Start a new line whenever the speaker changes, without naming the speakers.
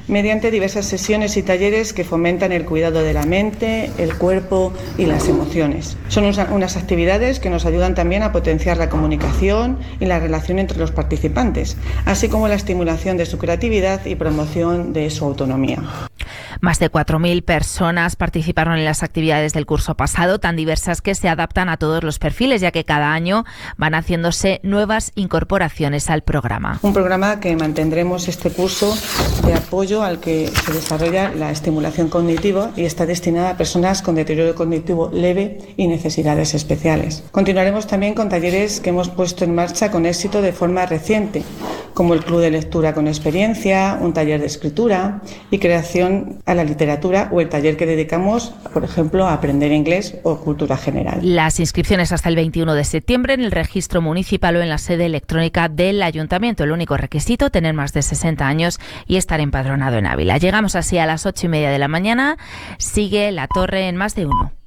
mediante diversas sesiones y talleres que fomentan el cuidado de la mente, el cuerpo y las emociones. Son unas actividades que nos ayudan también a potenciar la comunicación y la relación entre los participantes, así como la estimulación de su creatividad y promoción de su autonomía.
Más de 4.000 personas participaron en las actividades del curso pasado, tan diversas que se adaptan a todos los perfiles, ya que cada año van haciéndose nuevas incorporaciones al programa.
Un programa que mantendremos este curso de apoyo al que se desarrolla la estimulación cognitiva y está destinada a personas con deterioro cognitivo leve y necesidades especiales. Continuaremos también con talleres que hemos puesto en marcha con éxito de forma reciente, como el Club de Lectura con Experiencia, un taller de escritura y creación a la literatura o el taller que dedicamos, por ejemplo, a aprender inglés o cultura general.
Las inscripciones hasta el 21 de septiembre en el registro municipal o en la sede electrónica del Ayuntamiento. El único requisito, tener más de 60 años y estar empadronado en Ávila. Llegamos así a las 8:30 de la mañana. Sigue La Torre en Más de Uno.